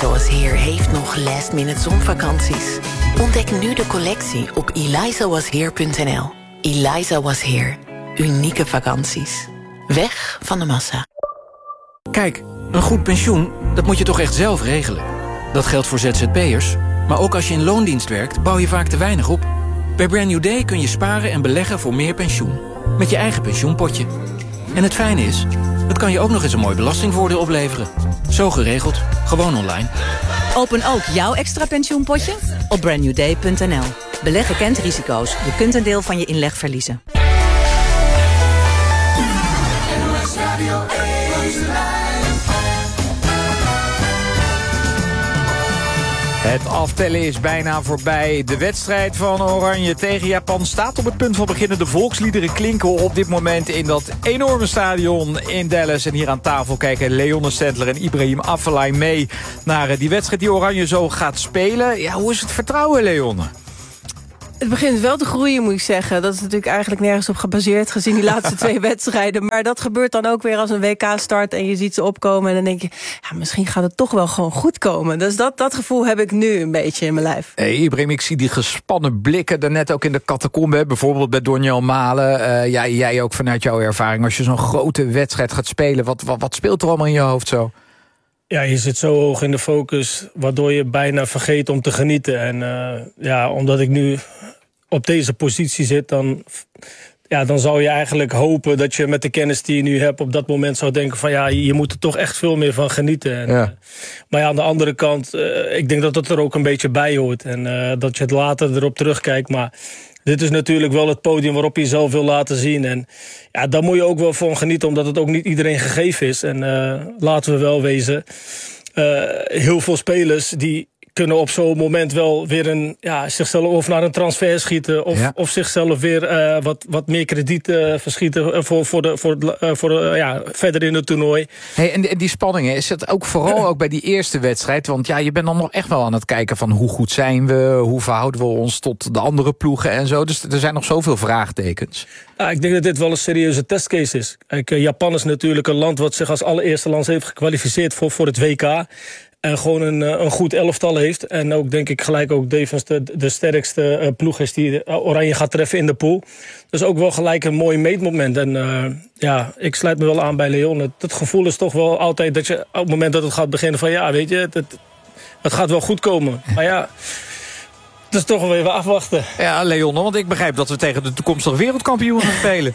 Eliza Was Here heeft nog last-minute zonvakanties. Ontdek nu de collectie op elizawasheer.nl. Eliza Was Here. Unieke vakanties. Weg van de massa. Kijk, een goed pensioen, dat moet je toch echt zelf regelen. Dat geldt voor ZZP'ers, maar ook als je in loondienst werkt, bouw je vaak te weinig op. Bij Brand New Day kun je sparen en beleggen voor meer pensioen. Met je eigen pensioenpotje. En het fijne is, het kan je ook nog eens een mooi belastingvoordeel opleveren. Zo geregeld, gewoon online. Open ook jouw extra pensioenpotje op brandnewday.nl. Beleggen kent risico's. Je kunt een deel van je inleg verliezen. Het aftellen is bijna voorbij. De wedstrijd van Oranje tegen Japan staat op het punt van beginnen. De volksliederen klinken op dit moment in dat enorme stadion in Dallas. En hier aan tafel kijken Leonne Stendler en Ibrahim Afellay mee naar die wedstrijd die Oranje zo gaat spelen. Ja, hoe is het vertrouwen, Leonne? Het begint wel te groeien, moet ik zeggen. Dat is natuurlijk eigenlijk nergens op gebaseerd, gezien die laatste 2 wedstrijden. Maar dat gebeurt dan ook weer als een WK start en je ziet ze opkomen. En dan denk je, ja, misschien gaat het toch wel gewoon goed komen. Dus dat gevoel heb ik nu een beetje in mijn lijf. Hey, Ibrahim, ik zie die gespannen blikken daarnet ook in de catacombe. Bijvoorbeeld bij Donjel Malen. Ja, jij ook vanuit jouw ervaring. Als je zo'n grote wedstrijd gaat spelen, wat speelt er allemaal in je hoofd zo? Ja, je zit zo hoog in de focus, waardoor je bijna vergeet om te genieten. En omdat ik nu op deze positie zit, dan zou je eigenlijk hopen dat je met de kennis die je nu hebt op dat moment zou denken van ja, je moet er toch echt veel meer van genieten. En, maar ja, aan de andere kant, ik denk dat het er ook een beetje bij hoort. En dat je het later erop terugkijkt, maar dit is natuurlijk wel het podium waarop je jezelf wil laten zien. En ja, daar moet je ook wel van genieten, omdat het ook niet iedereen gegeven is. En laten we wel wezen, heel veel spelers die kunnen op zo'n moment wel weer zichzelf of naar een transfer schieten of zichzelf weer wat meer krediet verschieten voor verder in het toernooi. Hey, en die spanningen, is het ook vooral ook bij die eerste wedstrijd? Want ja, je bent dan nog echt wel aan het kijken van hoe goed zijn we, hoe verhouden we ons tot de andere ploegen en zo. Dus er zijn nog zoveel vraagtekens. Ja, ik denk dat dit wel een serieuze testcase is. Kijk, Japan is natuurlijk een land wat zich als allereerste land heeft gekwalificeerd voor het WK. En gewoon een goed elftal heeft. En ook denk ik gelijk ook de sterkste ploeg is die Oranje gaat treffen in de pool. Dus ook wel gelijk een mooi meetmoment. En ik sluit me wel aan bij Leon. Het gevoel is toch wel altijd dat je op het moment dat het gaat beginnen van ja, weet je, het gaat wel goed komen. Maar ja, het is toch wel even afwachten. Ja, Leon, want ik begrijp dat we tegen de toekomstige wereldkampioen gaan spelen.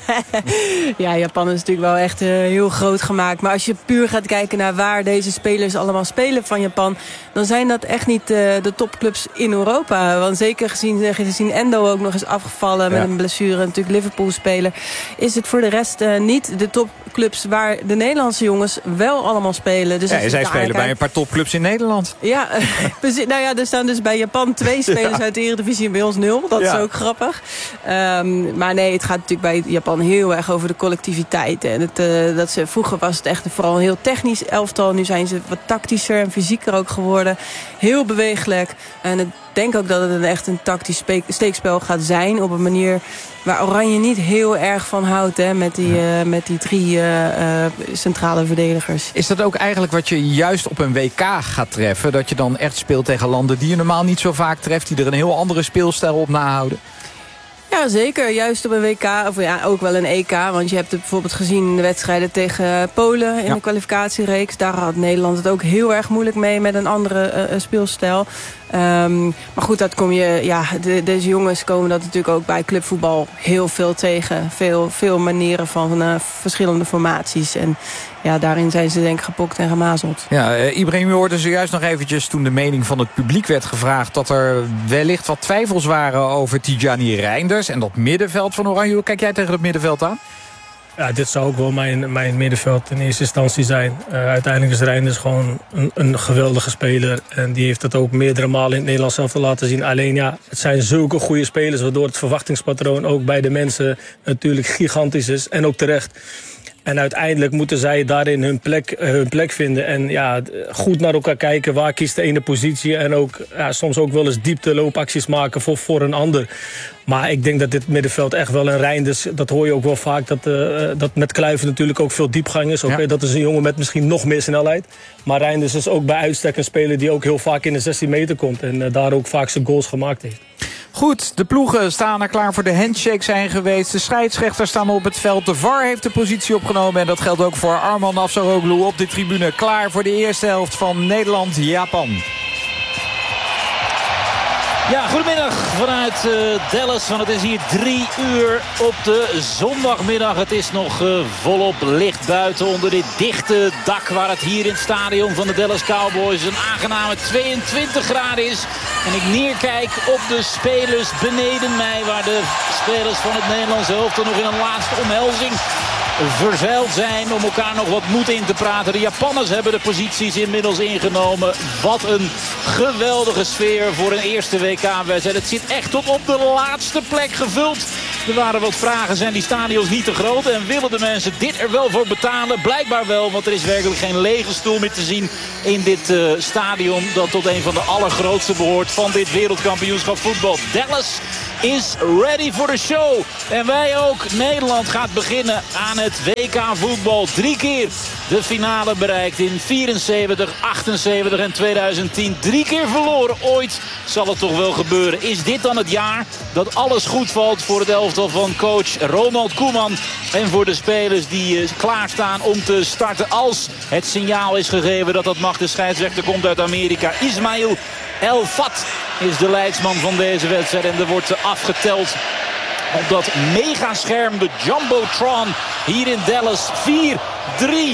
Ja, Japan is natuurlijk wel echt heel groot gemaakt. Maar als je puur gaat kijken naar waar deze spelers allemaal van Japan, dan zijn dat echt niet de topclubs in Europa. Want zeker gezien Endo ook nog eens afgevallen met een blessure, natuurlijk Liverpool-speler, is het voor de rest niet de topclubs waar de Nederlandse jongens wel allemaal spelen. Dus zij spelen bij een paar topclubs in Nederland. Ja, nou ja, er staan dus bij Japan 2 spelers uit de Eredivisie en bij ons 0. Dat is ook grappig. Maar nee, het gaat natuurlijk bij Japan heel erg over de collectiviteit. En vroeger was het echt vooral een heel technisch elftal. Nu zijn ze wat tactischer en fysieker ook geworden. Heel bewegelijk. En ik denk ook dat het echt een tactisch steekspel gaat zijn. Op een manier waar Oranje niet heel erg van houdt. Hè, met die 3 centrale verdedigers. Is dat ook eigenlijk wat je juist op een WK gaat treffen? Dat je dan echt speelt tegen landen die je normaal niet zo vaak treft. Die er een heel andere speelstijl op nahouden? Ja, zeker. Juist op een WK, of ook wel een EK. Want je hebt het bijvoorbeeld gezien in de wedstrijden tegen Polen in de kwalificatiereeks. Daar had Nederland het ook heel erg moeilijk mee met een andere speelstijl. Maar goed, dat kom je. Deze jongens komen dat natuurlijk ook bij clubvoetbal heel veel tegen. Veel manieren van verschillende formaties. En ja, daarin zijn ze denk ik gepokt en gemazeld. Ja, Ibrahim, we hoorden zojuist nog eventjes toen de mening van het publiek werd gevraagd dat er wellicht wat twijfels waren over Tijani Reinders en dat middenveld van Oranje. Hoe kijk jij tegen dat middenveld aan? Ja, dit zou ook wel mijn middenveld in eerste instantie zijn. Uiteindelijk is Reinders gewoon een geweldige speler. En die heeft dat ook meerdere malen in het Nederlands zelf te laten zien. Alleen ja, het zijn zulke goede spelers, waardoor het verwachtingspatroon ook bij de mensen natuurlijk gigantisch is. En ook terecht. En uiteindelijk moeten zij daarin hun plek vinden. En ja, goed naar elkaar kijken. Waar kiest de ene positie? En ook soms ook wel eens diepte loopacties maken voor een ander. Maar ik denk dat dit middenveld echt wel een Reinders... dat hoor je ook wel vaak, dat met Kluivert natuurlijk ook veel diepgang is. Okay, dat is een jongen met misschien nog meer snelheid. Maar Reinders is ook bij uitstek een speler die ook heel vaak in de 16 meter komt. En daar ook vaak zijn goals gemaakt heeft. Goed, de ploegen staan er klaar voor de handshake zijn geweest. De scheidsrechters staan op het veld. De VAR heeft de positie opgenomen. En dat geldt ook voor Arman Afsaroglu op de tribune. Klaar voor de eerste helft van Nederland-Japan. Ja, goedemiddag vanuit Dallas, want het is hier 3 uur op de zondagmiddag. Het is nog volop licht buiten onder dit dichte dak waar het hier in het stadion van de Dallas Cowboys een aangename 22 graden is. En ik neerkijk op de spelers beneden mij, waar de spelers van het Nederlandse elftal nog in een laatste omhelzing verzeild zijn om elkaar nog wat moed in te praten. De Japanners hebben de posities inmiddels ingenomen. Wat een geweldige sfeer voor een eerste WK-wedstrijd. Het zit echt tot op de laatste plek gevuld. Er waren wat vragen, zijn die stadions niet te groot? En willen de mensen dit er wel voor betalen? Blijkbaar wel, want er is werkelijk geen lege stoel meer te zien in dit stadion dat tot een van de allergrootste behoort van dit wereldkampioenschap voetbal. Dallas is ready for the show. En wij ook. Nederland gaat beginnen aan het WK voetbal. 3 keer de finale bereikt in 74, 78 en 2010. 3 keer verloren. Ooit zal het toch wel gebeuren. Is dit dan het jaar dat alles goed valt voor het elftal van coach Ronald Koeman en voor de spelers die klaarstaan om te starten als het signaal is gegeven dat dat mag. De scheidsrechter komt uit Amerika. Ismail El Fat is de leidsman van deze wedstrijd en er wordt afgeteld op dat megascherm, de Jumbotron hier in Dallas. 4, 3,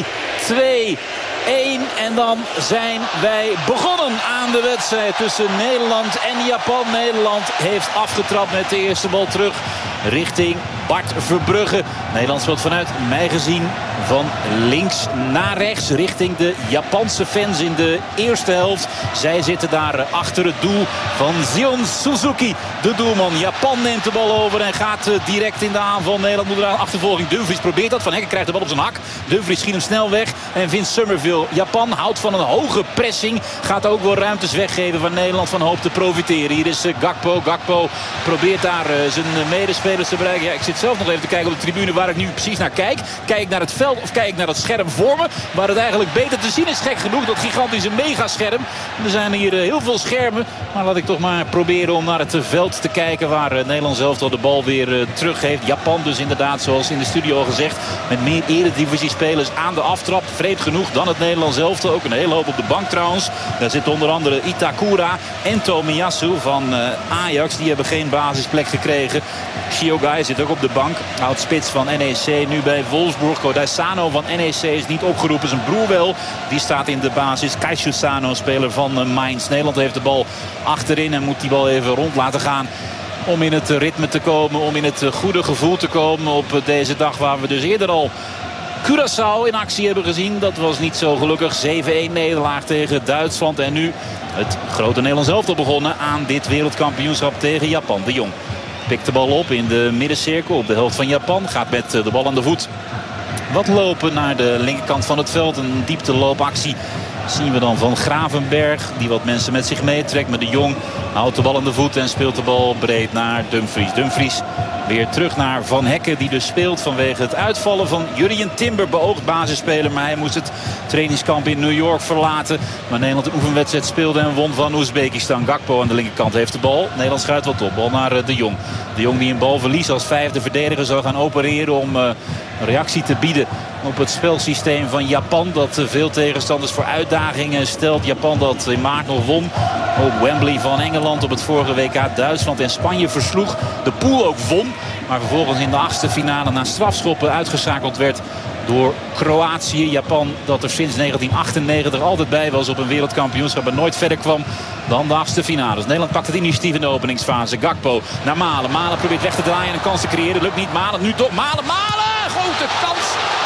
2, 1 en dan zijn wij begonnen aan de wedstrijd tussen Nederland en Japan. Nederland heeft afgetrapt met de eerste bal terug richting Bart Verbrugge. Nederland speelt vanuit mij gezien van links naar rechts richting de Japanse fans in de eerste helft. Zij zitten daar achter het doel van Zion Suzuki, de doelman. Japan neemt de bal over en gaat direct in de aanval. Nederland moet eraan achtervolging. Dumfries probeert dat. Van Hekken krijgt de bal op zijn hak. Dumfries schiet hem snel weg en vindt Summerville. Japan houdt van een hoge pressing. Gaat ook wel ruimtes weggeven waar Nederland van hoopt te profiteren. Hier is Gakpo. Gakpo probeert daar zijn medespelers te bereiken. Ja, ik zit zelf nog even te kijken op de tribune waar ik nu precies naar kijk. Kijk ik naar het veld of kijk ik naar het scherm voor me? Waar het eigenlijk beter te zien is, gek genoeg, dat gigantische megascherm. Er zijn hier heel veel schermen. Maar laat ik toch maar proberen om naar het veld te kijken waar Nederland zelf al de bal weer teruggeeft. Japan dus inderdaad, zoals in de studio al gezegd, met meer eredivisie-spelers aan de aftrap. Vreemd genoeg dan het Nederlands elftal. Ook een hele hoop op de bank trouwens. Daar zit onder andere Itakura en Tomiyasu van Ajax. Die hebben geen basisplek gekregen. Shiogai zit ook op de bank. Oud-spits van NEC, nu bij Wolfsburg. Kodai Sano van NEC is niet opgeroepen. Zijn broer wel. Die staat in de basis. Kaishu Sano, speler van Mainz. Nederland heeft de bal achterin en moet die bal even rond laten gaan om in het ritme te komen, om in het goede gevoel te komen op deze dag waar we dus eerder al Curaçao in actie hebben gezien. Dat was niet zo gelukkig. 7-1 nederlaag tegen Duitsland. En nu het grote Nederlands elftal begonnen aan dit wereldkampioenschap tegen Japan. De Jong pikt de bal op in de middencirkel op de helft van Japan. Gaat met de bal aan de voet wat lopen naar de linkerkant van het veld. Een diepteloopactie zien we dan van Gravenberg, die wat mensen met zich meetrekt. Maar de Jong houdt de bal aan de voet en speelt de bal breed naar Dumfries. Dumfries weer terug naar Van Hekken, die dus speelt vanwege het uitvallen van Jurrien Timber, beoogd basisspeler. Maar hij moest het trainingskamp in New York verlaten. Maar Nederland een oefenwedstrijd speelde en won van Oezbekistan. Gakpo aan de linkerkant heeft de bal. Nederland schuift wat op. Bal naar de Jong. De Jong die een balverlies als vijfde verdediger zou gaan opereren om een reactie te bieden op het spelsysteem van Japan, dat veel tegenstanders voor uitdagingen stelt. Japan dat in maart nog won op Wembley van Engeland op het vorige WK. Duitsland en Spanje versloeg. De pool ook won, maar vervolgens in de achtste finale na strafschoppen uitgeschakeld werd door Kroatië. Japan dat er sinds 1998 altijd bij was op een wereldkampioenschap en nooit verder kwam dan de achtste finales. Nederland pakt het initiatief in de openingsfase. Gakpo naar Malen. Malen probeert weg te draaien en een kans te creëren. Lukt niet. Malen nu toch. Malen! Grote kans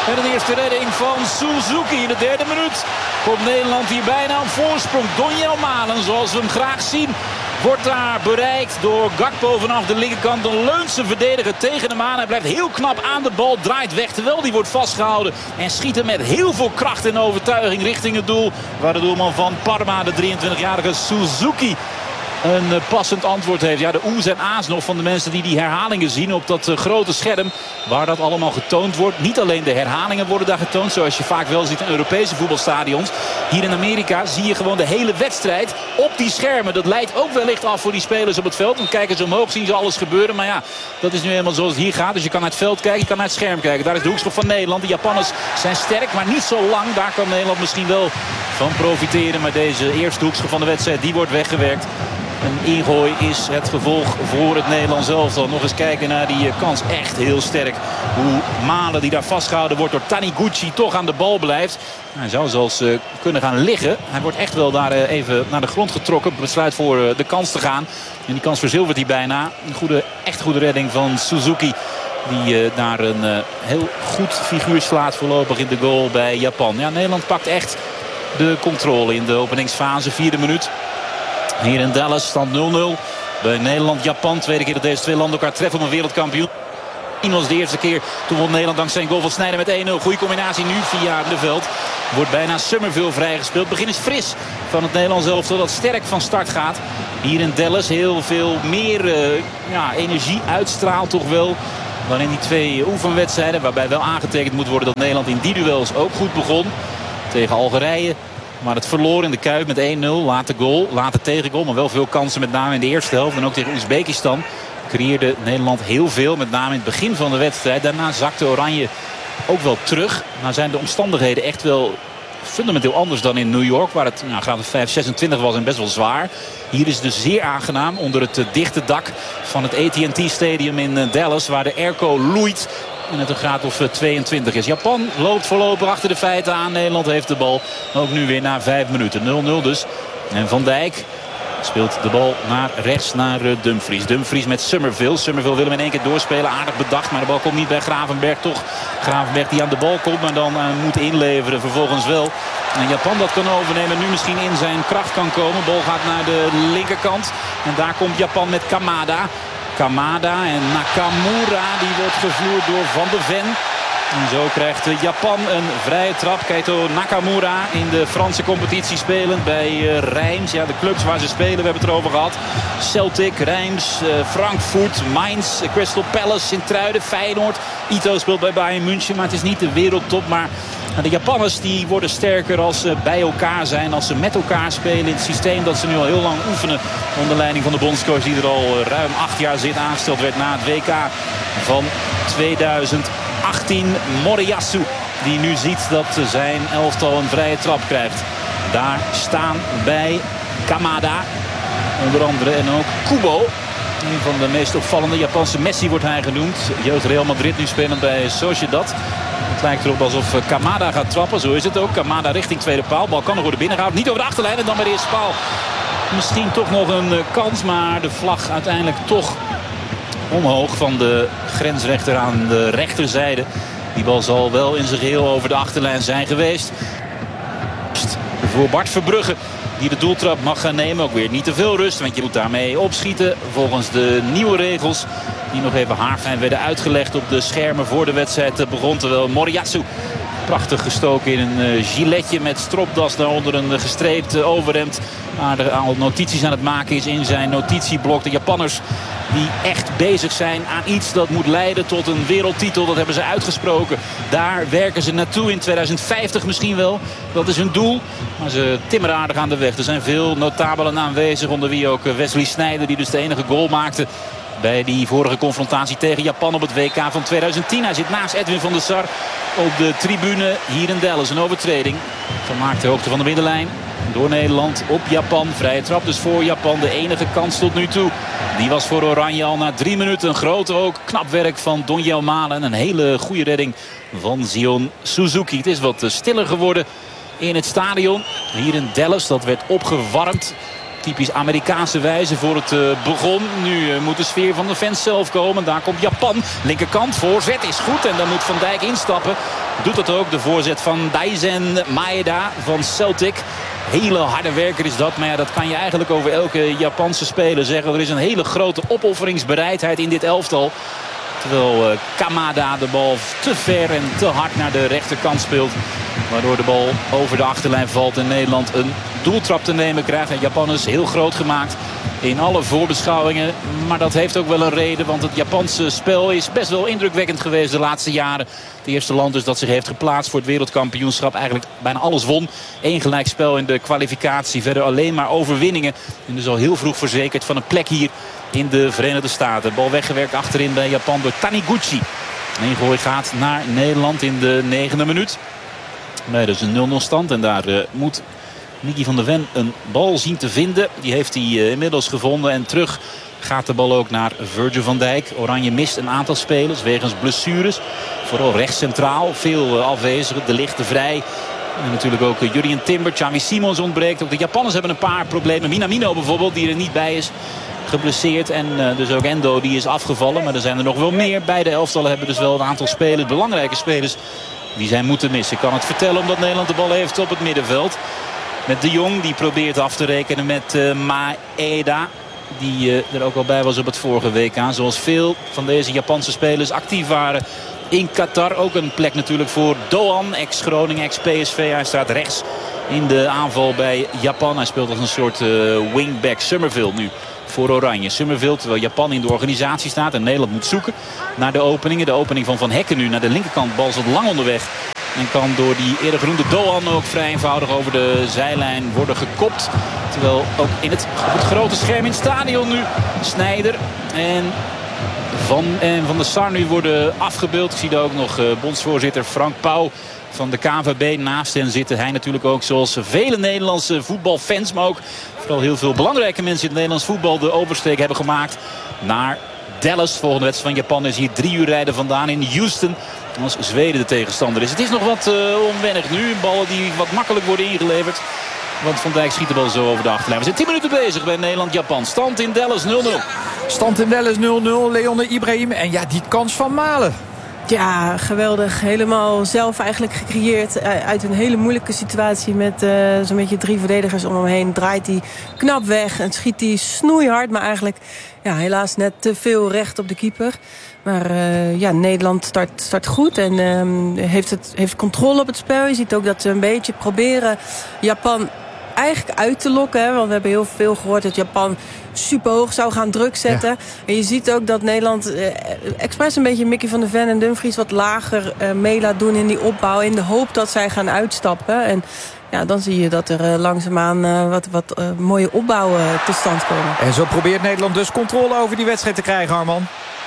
En de eerste redding van Suzuki in de derde minuut. Komt Nederland hier bijna op voorsprong. Donyell Malen, zoals we hem graag zien, wordt daar bereikt door Gakpo vanaf de linkerkant. Dan leunt zijn verdediger tegen hem aan. Hij blijft heel knap aan de bal, draait weg terwijl die wordt vastgehouden. En schiet hem met heel veel kracht en overtuiging richting het doel. Waar de doelman van Parma, de 23-jarige Suzuki, een passend antwoord heeft. Ja, de oes en a's nog van de mensen die herhalingen zien op dat grote scherm waar dat allemaal getoond wordt. Niet alleen de herhalingen worden daar getoond, zoals je vaak wel ziet in Europese voetbalstadions. Hier in Amerika zie je gewoon de hele wedstrijd op die schermen. Dat leidt ook wellicht af voor die spelers op het veld. Want kijken ze omhoog, zien ze alles gebeuren. Maar ja, dat is nu helemaal zoals het hier gaat. Dus je kan naar het veld kijken, je kan naar het scherm kijken. Daar is de hoekschop van Nederland. De Japanners zijn sterk, maar niet zo lang. Daar kan Nederland misschien wel van profiteren. Maar deze eerste hoekschop van de wedstrijd, die wordt weggewerkt. Een ingooi is het gevolg voor het Nederlands elftal. Nog eens kijken naar die kans. Echt heel sterk. Hoe Malen, die daar vastgehouden wordt door Taniguchi, toch aan de bal blijft. Hij zou zelfs kunnen gaan liggen. Hij wordt echt wel daar even naar de grond getrokken. Besluit voor de kans te gaan. En die kans verzilvert hij bijna. Een echt goede redding van Suzuki. Die daar een heel goed figuur slaat voorlopig in de goal bij Japan. Ja, Nederland pakt echt de controle in de openingsfase. 4e minuut. Hier in Dallas stand 0-0 bij Nederland-Japan. Tweede keer dat deze twee landen elkaar treffen om een wereldkampioen. Dat was de eerste keer. Toen won Nederland dankzij een goal van Sneijder met 1-0. Goede combinatie nu via de veld. Wordt bijna Summerville vrijgespeeld. Begin is fris van het Nederlands elftal dat sterk van start gaat. Hier in Dallas heel veel meer energie uitstraalt toch wel dan in die twee oefenwedstrijden. Waarbij wel aangetekend moet worden dat Nederland in die duels ook goed begon. Tegen Algerije. Maar het verloor in de Kuip met 1-0. Late tegengoal. Maar wel veel kansen met name in de eerste helft. En ook tegen Oezbekistan creëerde Nederland heel veel. Met name in het begin van de wedstrijd. Daarna zakte Oranje ook wel terug. Maar zijn de omstandigheden echt wel fundamenteel anders dan in New York. Waar het graad 5-26 was en best wel zwaar. Hier is het dus zeer aangenaam onder het dichte dak van het AT&T Stadium in Dallas. Waar de airco loeit. En het een graad of 22 is. Japan loopt voorlopig achter de feiten aan. Nederland heeft de bal. Ook nu weer na 5 minuten. 0-0 dus. En Van Dijk speelt de bal naar rechts naar Dumfries. Dumfries met Summerville. Summerville wil hem in één keer doorspelen. Aardig bedacht. Maar de bal komt niet bij Gravenberg. Toch Gravenberg die aan de bal komt. Maar dan moet inleveren. Vervolgens wel. En Japan dat kan overnemen. Nu misschien in zijn kracht kan komen. De bal gaat naar de linkerkant. En daar komt Japan met Kamada. Kamada en Nakamura, die wordt gevloerd door Van de Ven. En zo krijgt Japan een vrije trap. Keito Nakamura in de Franse competitie spelend bij Reims. Ja, de clubs waar ze spelen, we hebben het erover gehad. Celtic, Reims, Frankfurt, Mainz, Crystal Palace, Sint-Truiden, Feyenoord. Ito speelt bij Bayern München, maar het is niet de wereldtop. Maar de Japanners die worden sterker als ze bij elkaar zijn. Als ze met elkaar spelen in het systeem dat ze nu al heel lang oefenen. Onder leiding van de bondscoach die er al ruim 8 jaar zit. Aangesteld werd na het WK van 2018. Moriyasu die nu ziet dat zijn elftal een vrije trap krijgt. Daar staan bij Kamada. Onder andere en ook Kubo. Een van de meest opvallende Japanse Messi wordt hij genoemd. Jeugd Real Madrid nu spelend bij Sociedad. Het lijkt erop alsof Kamada gaat trappen. Zo is het ook. Kamada richting tweede paal. Bal kan nog worden binnengehaald. Niet over de achterlijn en dan bij de eerste paal. Misschien toch nog een kans. Maar de vlag uiteindelijk toch omhoog van de grensrechter aan de rechterzijde. Die bal zal wel in zijn geheel over de achterlijn zijn geweest. Voor Bart Verbrugge. Die de doeltrap mag gaan nemen. Ook weer niet te veel rust. Want je moet daarmee opschieten. Volgens de nieuwe regels. Die nog even haarfijn werden uitgelegd op de schermen voor de wedstrijd begon. Terwijl Moriyasu prachtig gestoken in een giletje met stropdas. Daaronder een gestreept overhemd. Maar er al notities aan het maken is in zijn notitieblok. De Japanners die echt bezig zijn aan iets dat moet leiden tot een wereldtitel. Dat hebben ze uitgesproken. Daar werken ze naartoe in 2050 misschien wel. Dat is hun doel. Maar ze timmeren aardig aan de weg. Er zijn veel notabelen aanwezig. Onder wie ook Wesley Sneijder die dus de enige goal maakte bij die vorige confrontatie tegen Japan op het WK van 2010. Hij zit naast Edwin van der Sar op de tribune hier in Dallas. Een overtreding. Gemaakt ter hoogte van de middenlijn. Door Nederland op Japan. Vrije trap dus voor Japan. De enige kans tot nu toe. Die was voor Oranje al na 3 minuten. Een grote ook. Knap werk van Donyell Malen. Een hele goede redding van Zion Suzuki. Het is wat stiller geworden in het stadion. Hier in Dallas. Dat werd opgewarmd typisch Amerikaanse wijze voor het begon. Nu moet de sfeer van de fans zelf komen. Daar komt Japan. Linkerkant, voorzet is goed. En dan moet Van Dijk instappen. Doet dat ook. De voorzet van Daizen Maeda van Celtic. Hele harde werker is dat. Maar ja, dat kan je eigenlijk over elke Japanse speler zeggen. Er is een hele grote opofferingsbereidheid in dit elftal. Terwijl Kamada de bal te ver en te hard naar de rechterkant speelt. Waardoor de bal over de achterlijn valt en Nederland een doeltrap te nemen krijgt. En Japan is heel groot gemaakt in alle voorbeschouwingen. Maar dat heeft ook wel een reden. Want het Japanse spel is best wel indrukwekkend geweest de laatste jaren. Het eerste land dus dat zich heeft geplaatst voor het wereldkampioenschap. Eigenlijk bijna alles won. 1 gelijkspel in de kwalificatie. Verder alleen maar overwinningen. En dus al heel vroeg verzekerd van een plek hier in de Verenigde Staten. Bal weggewerkt achterin bij Japan door Taniguchi. Een gooi gaat naar Nederland in de 9e minuut. Nee, dus een 0-0 stand. En daar moet Mickey van der Ven een bal zien te vinden. Die heeft hij inmiddels gevonden. En terug gaat de bal ook naar Virgil van Dijk. Oranje mist een aantal spelers wegens blessures. Vooral rechts centraal. Veel afwezigen. De Ligt, de Vrij. En natuurlijk ook Jurien Timber. Xavi Simons ontbreekt. Ook de Japanners hebben een paar problemen. Minamino bijvoorbeeld, die er niet bij is, geblesseerd. En dus ook Endo, die is afgevallen. Maar er zijn er nog wel meer. Beide elftallen hebben dus wel een aantal spelers, belangrijke spelers, die zij moeten missen. Ik kan het vertellen omdat Nederland de bal heeft op het middenveld. Met De Jong, die probeert af te rekenen met Maeda. Die er ook al bij was op het vorige WK. Zoals veel van deze Japanse spelers actief waren in Qatar. Ook een plek natuurlijk voor Doan, ex-Groningen, ex-PSV. Hij staat rechts in de aanval bij Japan. Hij speelt als een soort wingback. Summerville nu voor Oranje. Summerville, terwijl Japan in de organisatie staat en Nederland moet zoeken naar de openingen. De opening van Van Hekken nu naar de linkerkant. Bal zat lang onderweg. En kan door die eerder genoemde Doan ook vrij eenvoudig over de zijlijn worden gekopt. Terwijl ook op het grote scherm in het stadion nu Sneijder en Van der Sar nu worden afgebeeld. Ik zie daar ook nog bondsvoorzitter Frank Pauw van de KNVB naast hen zitten. Hij natuurlijk ook, zoals vele Nederlandse voetbalfans, maar ook vooral heel veel belangrijke mensen in het Nederlands voetbal, de oversteek hebben gemaakt naar Dallas. Volgende wedstrijd van Japan is hier 3 uur rijden vandaan in Houston. Als Zweden de tegenstander is. Het is nog wat onwennig nu. Ballen die wat makkelijk worden ingeleverd. Want Van Dijk schiet de bal zo over de achterlijn. We zijn 10 minuten bezig bij Nederland-Japan. Stand in Dallas 0-0. Stand in Dallas 0-0. Leone Ibrahim. En ja, die kans van Malen. Ja, geweldig. Helemaal zelf eigenlijk gecreëerd uit een hele moeilijke situatie met zo'n beetje 3 verdedigers om hem heen. Draait hij knap weg en schiet hij snoeihard, maar eigenlijk helaas net te veel recht op de keeper. Maar Nederland start goed en heeft controle op het spel. Je ziet ook dat ze een beetje proberen Japan eigenlijk uit te lokken. Hè? Want we hebben heel veel gehoord dat Japan super hoog zou gaan druk zetten. Ja. En je ziet ook dat Nederland expres een beetje Mickey van der Ven en Dumfries wat lager mee laat doen in die opbouw. In de hoop dat zij gaan uitstappen. En ja, dan zie je dat er langzaamaan wat mooie opbouwen tot stand komen. En zo probeert Nederland dus controle over die wedstrijd te krijgen, Arman.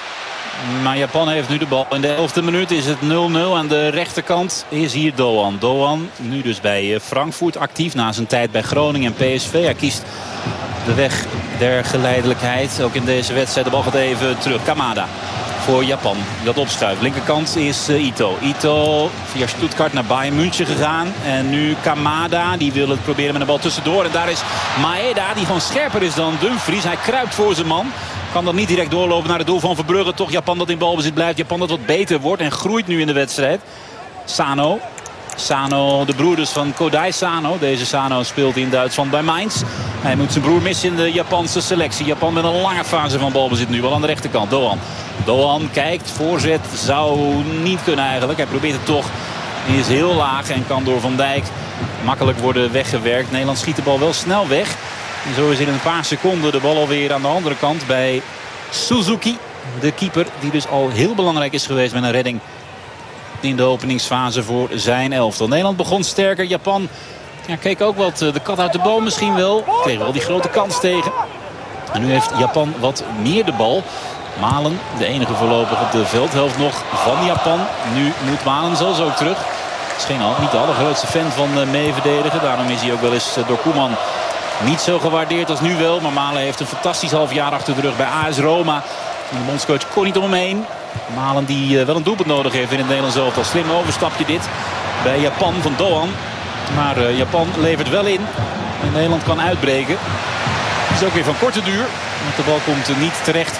Maar Japan heeft nu de bal. In de 11e minuut is het 0-0. Aan de rechterkant is hier Doan. Doan nu dus bij Frankfurt actief na zijn tijd bij Groningen en PSV. Hij kiest de weg der geleidelijkheid. Ook in deze wedstrijd. De bal gaat even terug. Kamada voor Japan. Dat opschuift. Linkerkant is Ito. Ito via Stuttgart naar Bayern München gegaan. En nu Kamada. Die wil het proberen met een bal tussendoor. En daar is Maeda die gewoon scherper is dan Dumfries. Hij kruipt voor zijn man. Kan dan niet direct doorlopen naar het doel van Verbrugge. Toch Japan dat in balbezit blijft. Japan dat wat beter wordt en groeit nu in de wedstrijd. Sano. Sano, de broeders van Kodai Sano. Deze Sano speelt in Duitsland bij Mainz. Hij moet zijn broer missen in de Japanse selectie. Japan met een lange fase van balbezit nu. Wel aan de rechterkant. Doan. Doan kijkt. Voorzet zou niet kunnen eigenlijk. Hij probeert het toch. Hij is heel laag en kan door Van Dijk makkelijk worden weggewerkt. Nederland schiet de bal wel snel weg. En zo is in een paar seconden de bal alweer aan de andere kant bij Suzuki. De keeper die dus al heel belangrijk is geweest met een redding in de openingsfase voor zijn elftal. Nederland begon sterker. Japan keek ook wat de kat uit de boom misschien wel. Kreeg wel die grote kans tegen. En nu heeft Japan wat meer de bal. Malen, de enige voorlopig op de veldhelft nog van Japan. Nu moet Malen zelfs ook terug. Is niet de allergrootste fan van meeverdedigen. Daarom is hij ook wel eens door Koeman niet zo gewaardeerd als nu wel. Maar Malen heeft een fantastisch half jaar achter de rug bij AS Roma. En de bondscoach kon niet om hem heen. Malen die wel een doelpunt nodig heeft in het Nederlands elftal. Slim overstapje dit bij Japan van Doan. Maar Japan levert wel in. En Nederland kan uitbreken. Het is ook weer van korte duur. Want de bal komt niet terecht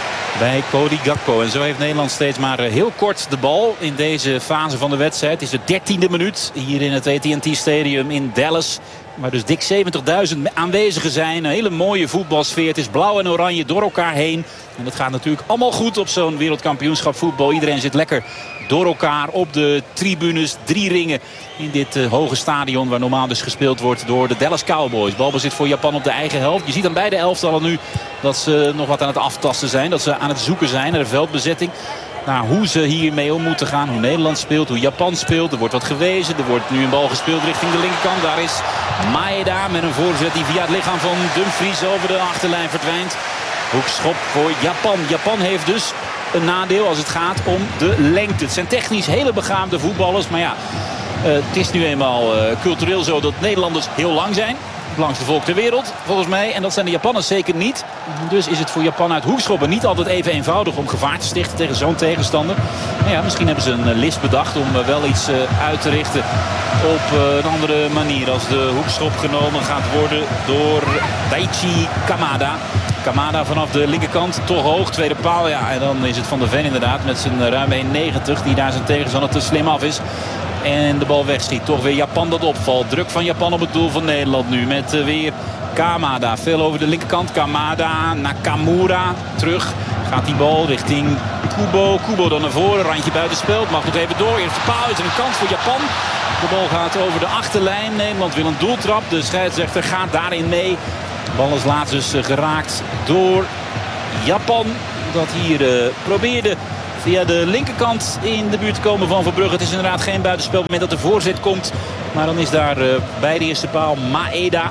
bij Cody Gakpo. En zo heeft Nederland steeds maar heel kort de bal in deze fase van de wedstrijd. Het is de 13e minuut hier in het AT&T Stadium in Dallas. Waar dus dik 70.000 aanwezigen zijn. Een hele mooie voetbalsfeer. Het is blauw en oranje door elkaar heen. En dat gaat natuurlijk allemaal goed op zo'n wereldkampioenschap voetbal. Iedereen zit lekker door elkaar op de tribunes. 3 ringen in dit hoge stadion waar normaal dus gespeeld wordt door de Dallas Cowboys. Balbezit voor Japan op de eigen helft. Je ziet aan beide elftallen nu dat ze nog wat aan het aftasten zijn. Dat ze aan het zoeken zijn naar de veldbezetting. Naar hoe ze hiermee om moeten gaan. Hoe Nederland speelt, hoe Japan speelt. Er wordt wat gewezen. Er wordt nu een bal gespeeld richting de linkerkant. Daar is Maeda met een voorzet die via het lichaam van Dumfries over de achterlijn verdwijnt. Hoekschop voor Japan. Japan heeft dus een nadeel als het gaat om de lengte. Het zijn technisch hele begaafde voetballers. Maar ja, het is nu eenmaal cultureel zo dat Nederlanders heel lang zijn. Het langste volk ter wereld, volgens mij. En dat zijn de Japanners zeker niet. Dus is het voor Japan uit hoekschoppen niet altijd even eenvoudig om gevaar te stichten tegen zo'n tegenstander. Nou ja, misschien hebben ze een list bedacht om wel iets uit te richten op een andere manier. Als de hoekschop genomen gaat worden door Daichi Kamada. Kamada vanaf de linkerkant, toch hoog, tweede paal. Ja, en dan is het Van der Ven inderdaad met zijn ruim 1,90 die daar zijn tegenstander te slim af is. En de bal wegschiet. Toch weer Japan dat opvalt. Druk van Japan op het doel van Nederland nu. Met weer Kamada. Veel over de linkerkant. Kamada, Nakamura. Terug gaat die bal richting Kubo. Kubo dan naar voren. Randje buitenspel. Mag nog even door. Eerste paal is een kans voor Japan. De bal gaat over de achterlijn. Nederland wil een doeltrap. De scheidsrechter gaat daarin mee. De bal is laatst dus geraakt door Japan. Dat hier probeerde via de linkerkant in de buurt komen van Verbrugge. Het is inderdaad geen buitenspel op het moment dat de voorzet komt. Maar dan is daar bij de eerste paal Maeda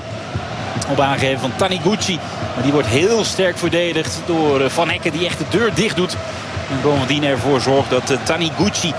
op aangegeven van Taniguchi. Maar die wordt heel sterk verdedigd door Van Hekken die echt de deur dicht doet. En bovendien ervoor zorgt dat Taniguchi,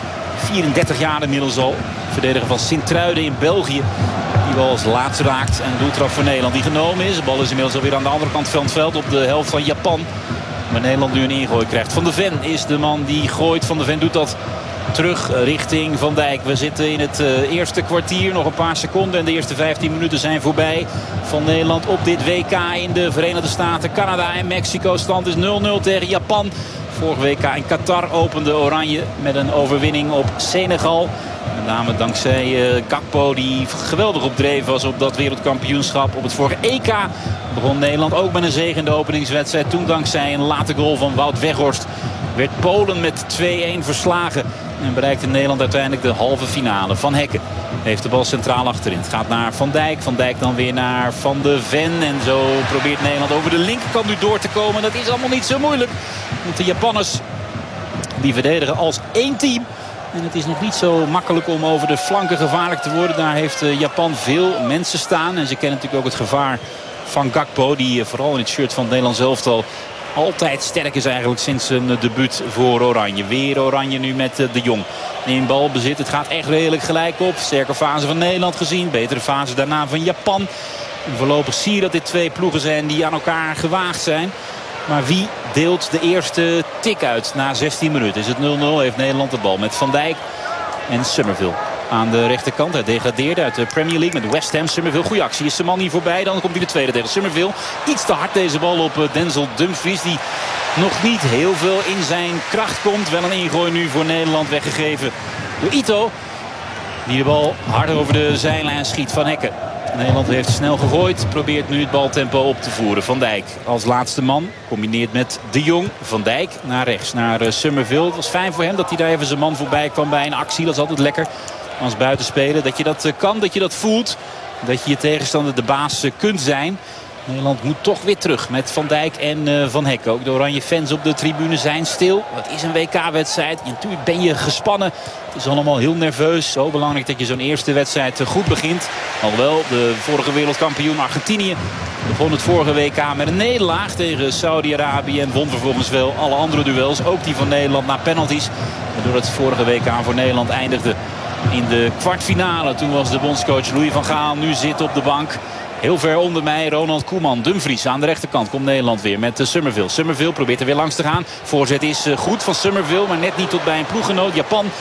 34 jaar inmiddels al, verdediger van Sint-Truiden in België, die bal als laatste raakt. En een doeltrap voor Nederland die genomen is. De bal is inmiddels alweer aan de andere kant van het veld op de helft van Japan. Maar Nederland nu een ingooi krijgt. Van der Ven is de man die gooit. Van der Ven doet dat terug richting Van Dijk. We zitten in het eerste kwartier. Nog een paar seconden. En de eerste 15 minuten zijn voorbij van Nederland op dit WK in de Verenigde Staten. Canada en Mexico. Stand is 0-0 tegen Japan. Vorige WK in Qatar opende Oranje met een overwinning op Senegal. Met name dankzij Gakpo die geweldig op dreef was op dat wereldkampioenschap. Op het vorige EK begon Nederland ook met een zege in de openingswedstrijd. Toen dankzij een late goal van Wout Weghorst werd Polen met 2-1 verslagen. En bereikte Nederland uiteindelijk de halve finale. Van Hekken heeft de bal centraal achterin. Het gaat naar Van Dijk. Van Dijk dan weer naar Van der Ven. En zo probeert Nederland over de linkerkant nu door te komen. Dat is allemaal niet zo moeilijk. Want de Japanners die verdedigen als één team. En het is nog niet zo makkelijk om over de flanken gevaarlijk te worden. Daar heeft Japan veel mensen staan. En ze kennen natuurlijk ook het gevaar van Gakpo. Die vooral in het shirt van het Nederlands elftal altijd sterk is eigenlijk sinds zijn debuut voor Oranje. Weer Oranje nu met de Jong in balbezit. Het gaat echt redelijk gelijk op. Sterke fase van Nederland gezien. Betere fase daarna van Japan. En voorlopig zie je dat dit twee ploegen zijn die aan elkaar gewaagd zijn. Maar wie deelt de eerste tik uit na 16 minuten? Is het 0-0? Heeft Nederland de bal met Van Dijk en Summerville. Aan de rechterkant. Hij degradeerde uit de Premier League met West Ham. Summerville, goede actie. Is de man hier voorbij. Dan komt hij de tweede tegen Summerville. Iets te hard deze bal op Denzel Dumfries. Die nog niet heel veel in zijn kracht komt. Wel een ingooi nu voor Nederland weggegeven door Ito. Die de bal hard over de zijlijn schiet. Van Hekken. Nederland heeft snel gegooid. Probeert nu het baltempo op te voeren. Van Dijk als laatste man. Combineert met De Jong. Van Dijk naar rechts. Naar Summerville. Het was fijn voor hem dat hij daar even zijn man voorbij kwam bij een actie. Dat is altijd lekker als buitenspeler. Dat je dat kan. Dat je dat voelt. Dat je je tegenstander de baas kunt zijn. Nederland moet toch weer terug met Van Dijk en Van Hekken. Ook de oranje fans op de tribune zijn stil. Het is een WK-wedstrijd. Natuurlijk ben je gespannen. Het is allemaal heel nerveus. Zo belangrijk dat je zo'n eerste wedstrijd goed begint. Alhoewel, de vorige wereldkampioen Argentinië begon het vorige WK met een nederlaag tegen Saudi-Arabië. En won vervolgens wel alle andere duels. Ook die van Nederland na penalties. Waardoor het vorige WK voor Nederland eindigde in de kwartfinale. Toen was de bondscoach Louis van Gaal nu zit op de bank. Heel ver onder mij Ronald Koeman. Dumfries aan de rechterkant komt Nederland weer met Summerville. Summerville probeert er weer langs te gaan. Voorzet is goed van Summerville, maar net niet tot bij een ploeggenoot. Japan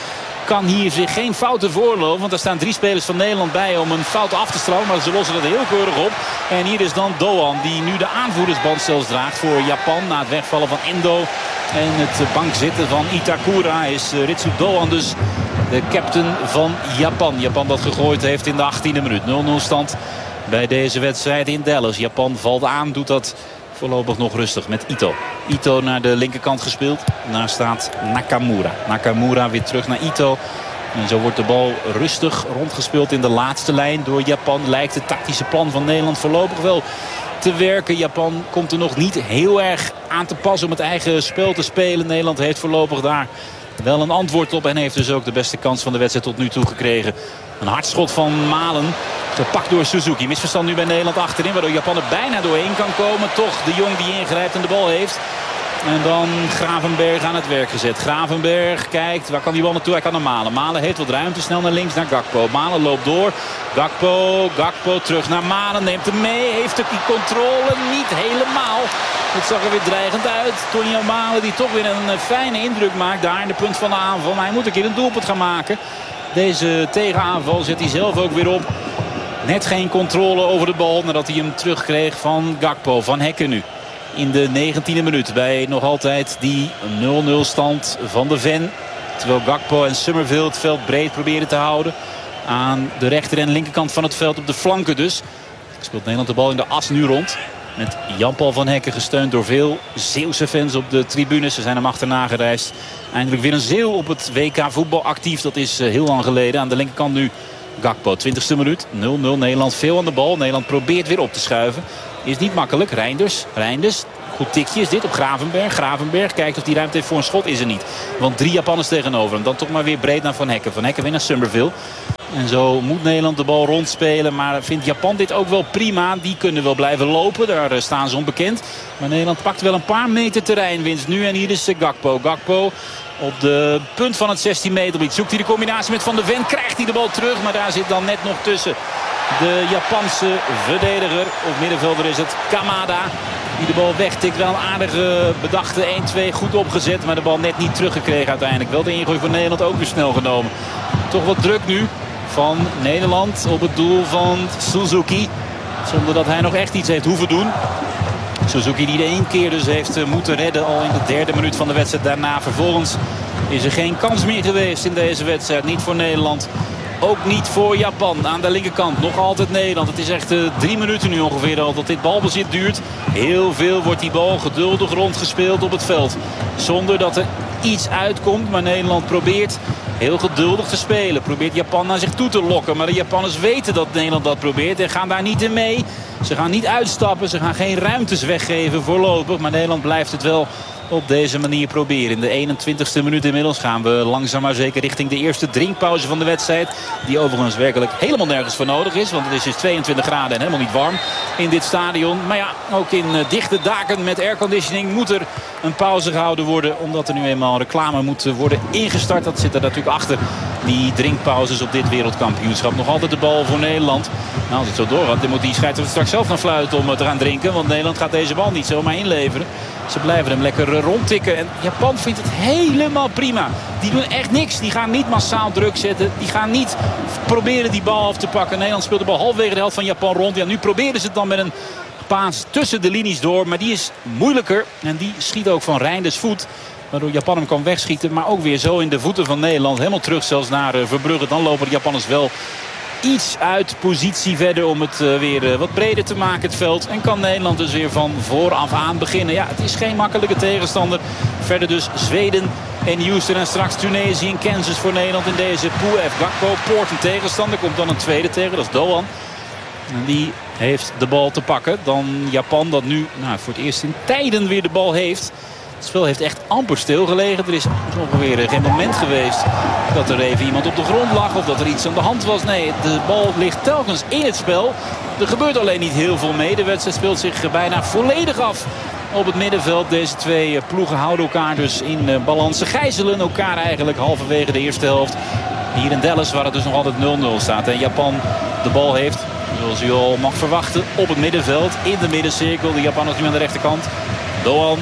kan hier zich geen fouten voorlopen. Want er staan 3 spelers van Nederland bij om een fout af te straffen. Maar ze lossen dat heel keurig op. En hier is dan Doan die nu de aanvoerdersband zelfs draagt voor Japan. Na het wegvallen van Endo en het bankzitten van Itakura is Ritsu Doan dus de captain van Japan. Japan dat gegooid heeft in de 18e minuut. 0-0 stand bij deze wedstrijd in Dallas. Japan valt aan, doet dat voorlopig nog rustig met Ito. Ito naar de linkerkant gespeeld. Daar staat Nakamura. Nakamura weer terug naar Ito. En zo wordt de bal rustig rondgespeeld in de laatste lijn door Japan. Lijkt het tactische plan van Nederland voorlopig wel te werken. Japan komt er nog niet heel erg aan te pas om het eigen spel te spelen. Nederland heeft voorlopig daar wel een antwoord op. En heeft dus ook de beste kans van de wedstrijd tot nu toe gekregen. Een hardschot van Malen. Gepakt door Suzuki. Misverstand nu bij Nederland achterin. Waardoor Japan er bijna doorheen kan komen. Toch de Jong die ingrijpt en de bal heeft. En dan Gravenberg aan het werk gezet. Gravenberg kijkt. Waar kan die bal naartoe? Hij kan naar Malen. Malen heeft wat ruimte. Snel naar links naar Gakpo. Malen loopt door. Gakpo terug naar Malen. Neemt hem mee. Heeft ook die controle niet helemaal. Het zag er weer dreigend uit. Tonio Malen die toch weer een fijne indruk maakt. Daar in de punt van de aanval. Maar hij moet een keer een doelpunt gaan maken. Deze tegenaanval zet hij zelf ook weer op. Net geen controle over de bal nadat hij hem terugkreeg van Gakpo. Van Hekken nu. In de 19e minuut bij nog altijd die 0-0 stand van de Ven. Terwijl Gakpo en Summerville het veld breed proberen te houden. Aan de rechter en linkerkant van het veld op de flanken dus. Speelt Nederland de bal in de as nu rond. Met Jan-Paul van Hekken gesteund door veel Zeeuwse fans op de tribunes. Ze zijn hem achterna gereisd. Eindelijk weer een Zeeuw op het WK voetbal actief. Dat is heel lang geleden. Aan de linkerkant nu Gakpo. 20e minuut. 0-0 Nederland veel aan de bal. Nederland probeert weer op te schuiven. Is niet makkelijk. Reinders. Goed tikje is dit op Gravenberg. Gravenberg kijkt of die ruimte heeft voor een schot. Is er niet. Want 3 Japanners tegenover hem. Dan toch maar weer breed naar Van Hekken. Van Hekken weer naar Summerville. En zo moet Nederland de bal rondspelen. Maar vindt Japan dit ook wel prima. Die kunnen wel blijven lopen. Daar staan ze onbekend. Maar Nederland pakt wel een paar meter terreinwinst nu. En hier is Gakpo. Gakpo op de punt van het 16 meter gebied. Zoekt hij de combinatie met Van de Ven. Krijgt hij de bal terug. Maar daar zit dan net nog tussen de Japanse verdediger. Op middenvelder is het Kamada. Die de bal wegtikt. Wel een aardige bedachte 1-2 goed opgezet. Maar de bal net niet teruggekregen uiteindelijk. Wel de ingooi van Nederland ook weer snel genomen. Toch wat druk nu van Nederland op het doel van Suzuki. Zonder dat hij nog echt iets heeft hoeven doen. Suzuki die de 1 keer dus heeft moeten redden al in de 3e minuut van de wedstrijd. Daarna vervolgens is er geen kans meer geweest in deze wedstrijd. Niet voor Nederland. Ook niet voor Japan. Aan de linkerkant nog altijd Nederland. Het is echt 3 minuten nu ongeveer al dat dit balbezit duurt. Heel veel wordt die bal geduldig rondgespeeld op het veld. Zonder dat er iets uitkomt. Maar Nederland probeert heel geduldig te spelen. Probeert Japan naar zich toe te lokken. Maar de Japanners weten dat Nederland dat probeert. En gaan daar niet in mee. Ze gaan niet uitstappen. Ze gaan geen ruimtes weggeven voorlopig. Maar Nederland blijft het wel op deze manier proberen. In de 21ste minuut inmiddels gaan we langzaam maar zeker richting de eerste drinkpauze van de wedstrijd. Die overigens werkelijk helemaal nergens voor nodig is. Want het is dus 22 graden en helemaal niet warm in dit stadion. Maar ja, ook in dichte daken met airconditioning moet er een pauze gehouden worden. Omdat er nu eenmaal reclame moet worden ingestart. Dat zit er natuurlijk achter die drinkpauzes op dit wereldkampioenschap. Nog altijd de bal voor Nederland. Nou, als het zo doorgaat, dan moet die scheidsrechter straks zelf gaan fluiten om te gaan drinken. Want Nederland gaat deze bal niet zomaar inleveren. Ze blijven hem lekker rondtikken. En Japan vindt het helemaal prima. Die doen echt niks. Die gaan niet massaal druk zetten. Die gaan niet proberen die bal af te pakken. Nederland speelt de bal halverwege de helft van Japan rond. Ja, nu proberen ze het dan met een paas tussen de linies door. Maar die is moeilijker. En die schiet ook van Reinders voet. Waardoor Japan hem kan wegschieten. Maar ook weer zo in de voeten van Nederland. Helemaal terug zelfs naar Verbrugge. Dan lopen de Japanners wel iets uit positie verder om het weer wat breder te maken, het veld. En kan Nederland dus weer van vooraf aan beginnen. Ja, het is geen makkelijke tegenstander. Verder dus Zweden en Houston en straks Tunesië en Kansas voor Nederland in deze pool F. Gakpo poort een tegenstander. Komt dan een tweede tegen, dat is Doan. En die heeft de bal te pakken. Dan Japan dat nu voor het eerst in tijden weer de bal heeft. Het spel heeft echt amper stilgelegen. Er is ongeveer geen moment geweest dat er even iemand op de grond lag of dat er iets aan de hand was. Nee, de bal ligt telkens in het spel. Er gebeurt alleen niet heel veel mee. De wedstrijd speelt zich bijna volledig af op het middenveld. Deze twee ploegen houden elkaar dus in balans. Ze gijzelen elkaar eigenlijk halverwege de eerste helft. Hier in Dallas waar het dus nog altijd 0-0 staat. En Japan de bal heeft, zoals u al mag verwachten, op het middenveld. In de middencirkel. De Japanners nu aan de rechterkant. Doan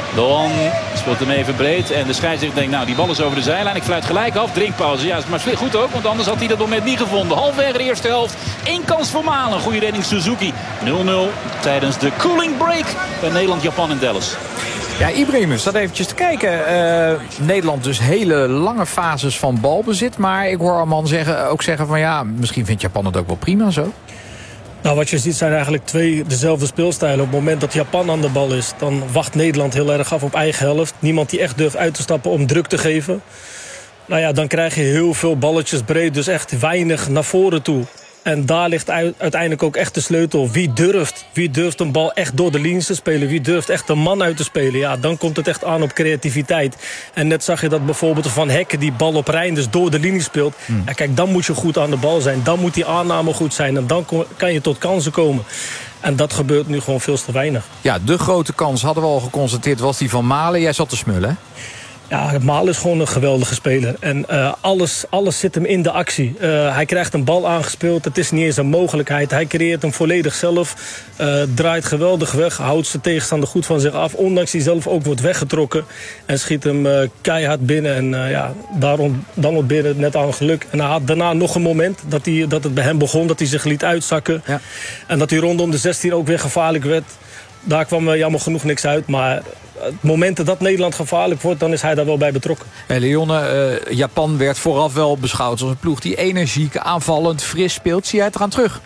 Doan speelt hem even breed. En de scheidsrechter denkt, nou die bal is over de zijlijn. Ik fluit gelijk af. Drinkpauze. Ja, maar goed ook. Want anders had hij dat moment niet gevonden. Halfweg de eerste helft. 1 kans voor Malen. Goede redding Suzuki. 0-0 tijdens de cooling break bij Nederland-Japan in Dallas. Ja, Ibrahim staat eventjes te kijken. Nederland dus hele lange fases van balbezit. Maar ik hoor Arman ook zeggen van ja, misschien vindt Japan het ook wel prima zo. Nou, wat je ziet zijn eigenlijk 2 dezelfde speelstijlen. Op het moment dat Japan aan de bal is, dan wacht Nederland heel erg af op eigen helft. Niemand die echt durft uit te stappen om druk te geven. Nou ja, dan krijg je heel veel balletjes breed, dus echt weinig naar voren toe. En daar ligt uiteindelijk ook echt de sleutel. Wie durft een bal echt door de linies te spelen? Wie durft echt een man uit te spelen? Ja, dan komt het echt aan op creativiteit. En net zag je dat bijvoorbeeld Van Hekken die bal op Reinders door de linie speelt. Ja, kijk, dan moet je goed aan de bal zijn. Dan moet die aanname goed zijn. En dan kan je tot kansen komen. En dat gebeurt nu gewoon veel te weinig. Ja, de grote kans hadden we al geconstateerd was die van Malen. Jij zat te smullen, hè? Ja, Malen is gewoon een geweldige speler. En alles zit hem in de actie. Hij krijgt een bal aangespeeld. Het is niet eens een mogelijkheid. Hij creëert hem volledig zelf. Draait geweldig weg. Houdt zijn tegenstander goed van zich af. Ondanks hij zelf ook wordt weggetrokken. En schiet hem keihard binnen. En dan ontbeerde het net aan geluk. En hij had daarna nog een moment dat het bij hem begon. Dat hij zich liet uitzakken. Ja. En dat hij rondom de 16 ook weer gevaarlijk werd. Daar kwam jammer genoeg niks uit. Maar het moment dat Nederland gevaarlijk wordt, dan is hij daar wel bij betrokken. Leone, Japan werd vooraf wel beschouwd als een ploeg die energiek, aanvallend, fris speelt. Zie jij het eraan terug?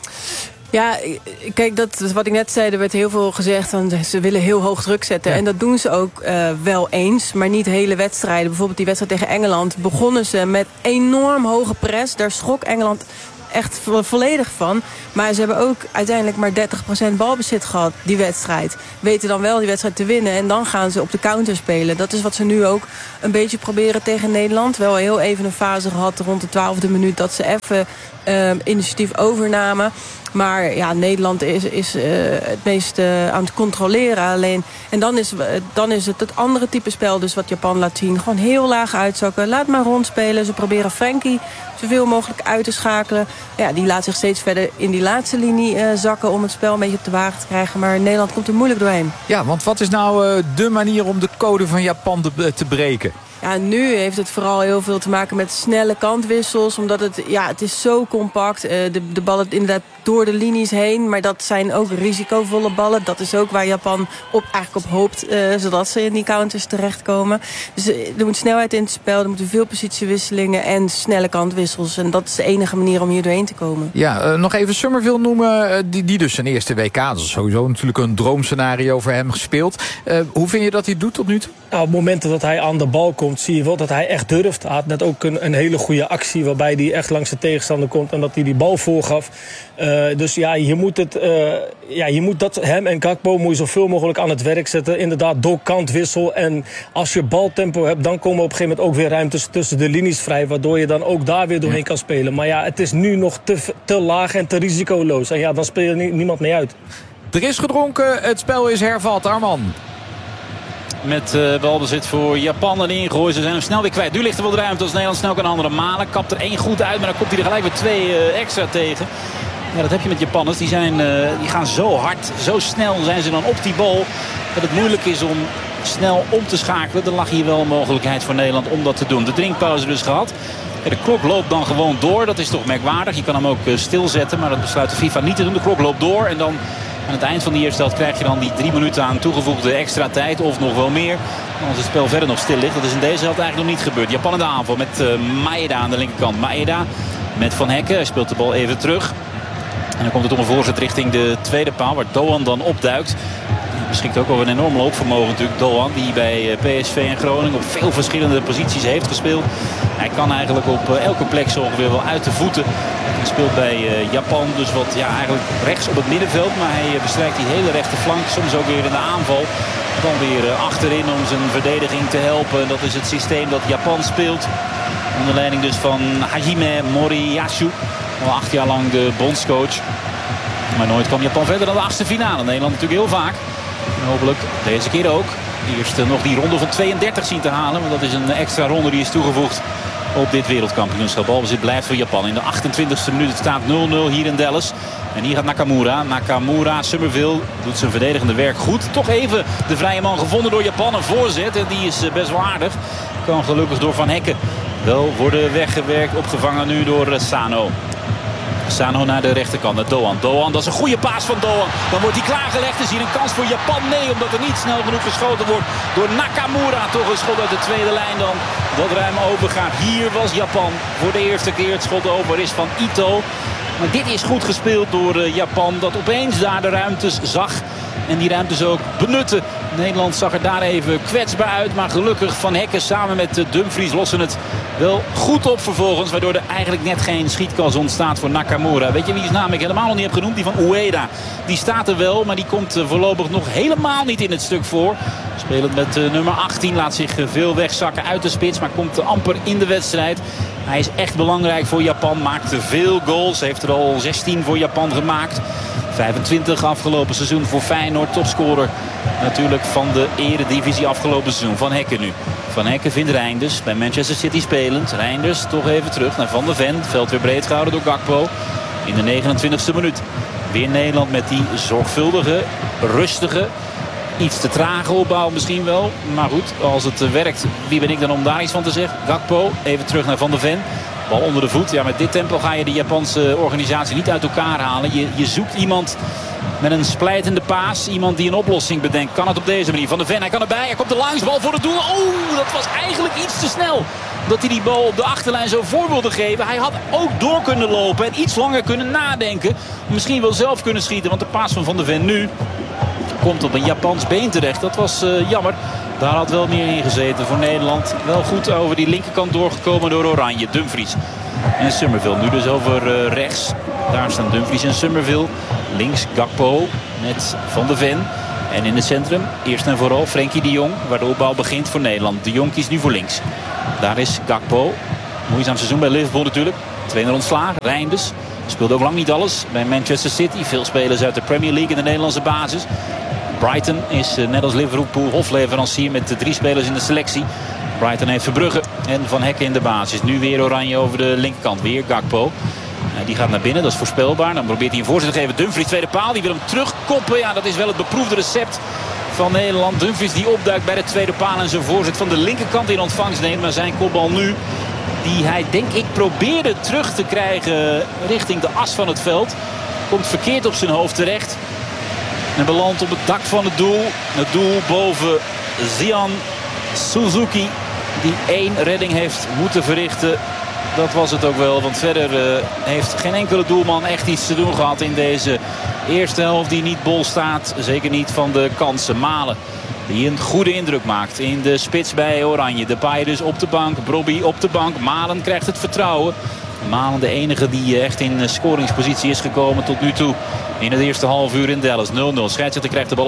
Ja, kijk, dat is wat ik net zei. Er werd heel veel gezegd van ze willen heel hoog druk zetten. Ja. En dat doen ze ook wel eens, maar niet hele wedstrijden. Bijvoorbeeld die wedstrijd tegen Engeland begonnen ze met enorm hoge press. Daar schrok Engeland echt volledig van. Maar ze hebben ook uiteindelijk maar 30% balbezit gehad, die wedstrijd. Weten dan wel die wedstrijd te winnen en dan gaan ze op de counter spelen. Dat is wat ze nu ook een beetje proberen tegen Nederland. Wel heel even een fase gehad rond de 12e minuut dat ze even initiatief overnamen. Maar ja, Nederland is het meest aan het controleren alleen. En dan is het andere type spel dus wat Japan laat zien. Gewoon heel laag uitzakken. Laat maar rondspelen. Ze proberen Frenkie zoveel mogelijk uit te schakelen. Ja, die laat zich steeds verder in die laatste linie zakken om het spel een beetje op de wagen te krijgen. Maar Nederland komt er moeilijk doorheen. Ja, want wat is nou de manier om de code van Japan te breken? Ja, nu heeft het vooral heel veel te maken met snelle kantwissels. Omdat het is zo compact. De ballen inderdaad door de linies heen. Maar dat zijn ook risicovolle ballen. Dat is ook waar Japan eigenlijk op hoopt. Zodat ze in die counters terechtkomen. Dus er moet snelheid in het spel. Er moeten veel positiewisselingen en snelle kantwissels. En dat is de enige manier om hier doorheen te komen. Ja, nog even Summerville noemen. Die dus zijn eerste WK. Dat is sowieso natuurlijk een droomscenario voor hem gespeeld. Hoe vind je dat hij het doet tot nu toe? Nou, op momenten dat hij aan de bal komt, zie je wel dat hij echt durft. Hij had net ook een hele goede actie waarbij hij echt langs de tegenstander komt en dat hij die bal voorgaf. Dus ja, je moet dat hem en Gakpo moet je zoveel mogelijk aan het werk zetten. Inderdaad, door kantwissel. En als je baltempo hebt, dan komen op een gegeven moment ook weer ruimtes tussen de linies vrij, waardoor je dan ook daar weer doorheen kan spelen. Maar ja, het is nu nog te laag en te risicoloos. En ja, dan speel je niemand mee uit. Er is gedronken, het spel is hervat. Arman. Met balbezit voor Japan en ingooien. Ze zijn hem snel weer kwijt. Nu ligt er wel de ruimte als Nederland snel kan handelen. Malen kapt er 1 goed uit, maar dan komt hij er gelijk weer 2 extra tegen. Ja, dat heb je met Japanners. Die gaan zo hard, zo snel zijn ze dan op die bal. Dat het moeilijk is om snel om te schakelen. Er lag hier wel een mogelijkheid voor Nederland om dat te doen. De drinkpauze dus gehad. Ja, de klok loopt dan gewoon door. Dat is toch merkwaardig. Je kan hem ook stilzetten, maar dat besluit de FIFA niet te doen. De klok loopt door en dan aan het eind van de eerste helft krijg je dan die 3 minuten aan toegevoegde extra tijd. Of nog wel meer. Als het spel verder nog stil ligt. Dat is in deze helft eigenlijk nog niet gebeurd. Japan in de aanval met Maeda aan de linkerkant. Maeda met Van Hekken. Hij speelt de bal even terug. En dan komt het om een voorzet richting de tweede paal. Waar Doan dan opduikt. Hij beschikt ook over een enorm loopvermogen natuurlijk. Doan die bij PSV en Groningen op veel verschillende posities heeft gespeeld. Hij kan eigenlijk op elke plek zo ongeveer wel uit de voeten. Hij speelt bij Japan dus wat eigenlijk rechts op het middenveld. Maar hij bestrijkt die hele rechterflank. Soms ook weer in de aanval. Dan weer achterin om zijn verdediging te helpen. Dat is het systeem dat Japan speelt. Onder leiding dus van Hajime Moriyasu. Al 8 jaar lang de bondscoach. Maar nooit kwam Japan verder dan de 8e finale. Nederland natuurlijk heel vaak. En hopelijk deze keer ook. Eerst nog die ronde van 32 zien te halen. Want dat is een extra ronde die is toegevoegd op dit wereldkampioenschap. Balbezit blijft voor Japan. In de 28e minuut het staat 0-0 hier in Dallas. En hier gaat Nakamura. Summerville doet zijn verdedigende werk goed. Toch even de vrije man gevonden door Japan. Een voorzet en die is best wel aardig. Kan gelukkig door Van Hekken wel worden weggewerkt. Opgevangen nu door Sano. Sano naar de rechterkant, naar Doan, dat is een goede paas van Doan. Dan wordt hij klaargelegd. Is hier een kans voor Japan? Nee, omdat er niet snel genoeg geschoten wordt door Nakamura. Toch een schot uit de tweede lijn dan. Dat ruim open gaat. Hier was Japan voor de eerste keer. Het schot over is van Ito. Maar dit is goed gespeeld door Japan. Dat opeens daar de ruimtes zag. En die ruimtes ook benutten. Nederland zag er daar even kwetsbaar uit. Maar gelukkig Van Hekken samen met Dumfries lossen het wel goed op vervolgens. Waardoor er eigenlijk net geen schietkans ontstaat voor Nakamura. Weet je wie zijn naam ik helemaal nog niet heb genoemd? Die van Ueda. Die staat er wel, maar die komt voorlopig nog helemaal niet in het stuk voor. Spelend met nummer 18. Laat zich veel wegzakken uit de spits. Maar komt amper in de wedstrijd. Hij is echt belangrijk voor Japan. Maakt veel goals. Heeft er al 16 voor Japan gemaakt. 25 afgelopen seizoen voor Feyenoord. Topscorer natuurlijk van de eredivisie afgelopen seizoen. Van Hekken nu. Van Hekken vindt Reinders bij Manchester City spelend. Reinders toch even terug naar Van de Ven. Veld weer breed gehouden door Gakpo. In de 29e minuut. Weer Nederland met die zorgvuldige, rustige, iets te trage opbouw misschien wel. Maar goed, als het werkt, wie ben ik dan om daar iets van te zeggen? Gakpo, even terug naar Van de Ven. Bal onder de voet. Ja, met dit tempo ga je de Japanse organisatie niet uit elkaar halen. Je zoekt iemand met een splijtende paas. Iemand die een oplossing bedenkt. Kan het op deze manier. Van de Ven, hij kan erbij. Hij komt de langsbal voor het doel. Oh, dat was eigenlijk iets te snel. Dat hij die bal op de achterlijn zo voor wilde geven. Hij had ook door kunnen lopen en iets langer kunnen nadenken. Misschien wel zelf kunnen schieten. Want de paas van de Ven nu komt op een Japans been terecht. Dat was jammer. Daar had wel meer in gezeten voor Nederland. Wel goed over die linkerkant doorgekomen door Oranje. Dumfries en Summerville. Nu dus over rechts. Daar staan Dumfries en Summerville. Links Gakpo met Van de Ven. En in het centrum eerst en vooral Frenkie de Jong. Waar de opbouw begint voor Nederland. De Jong kiest nu voor links. Daar is Gakpo. Moeizaam seizoen bij Liverpool natuurlijk. Trainer ontslagen. Reinders speelde ook lang niet alles bij Manchester City. Veel spelers uit de Premier League in de Nederlandse basis. Brighton is net als Liverpool hofleverancier met 3 spelers in de selectie. Brighton heeft Verbrugge en Van Hekken in de basis. Nu weer Oranje over de linkerkant. Weer Gakpo. Die gaat naar binnen, dat is voorspelbaar. Dan probeert hij een voorzet te geven. Dumfries, tweede paal. Die wil hem terugkoppen. Ja, dat is wel het beproefde recept van Nederland. Dumfries die opduikt bij de tweede paal en zijn voorzet van de linkerkant in ontvangst neemt. Maar zijn kopbal nu, die hij denk ik probeerde terug te krijgen richting de as van het veld. Komt verkeerd op zijn hoofd terecht. En belandt op het dak van het doel. Het doel boven Zian Suzuki. Die 1 redding heeft moeten verrichten. Dat was het ook wel. Want verder heeft geen enkele doelman echt iets te doen gehad in deze eerste helft. Die niet bol staat. Zeker niet van de kansen. Malen. Die een goede indruk maakt in de spits bij Oranje. Depay dus op de bank. Brobby op de bank. Malen krijgt het vertrouwen. Malen de enige die echt in scoringspositie is gekomen tot nu toe. In het eerste half uur in Dallas. 0-0. Scheidsrechter krijgt de bal